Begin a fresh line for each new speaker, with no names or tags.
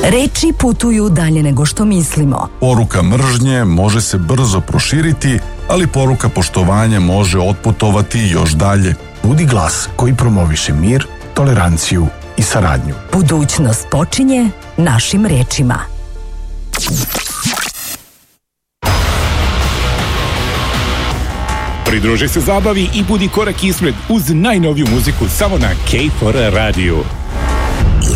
Reči putuju dalje nego što mislimo.
Poruka mržnje može se brzo proširiti, ali poruka poštovanja može otputovati još dalje.
Budi glas koji promoviše mir, toleranciju i saradnju.
Budućnost počinje našim rečima.
Pridruži se zabavi i budi korak ispred uz najnoviju muziku samo na K4 radiju.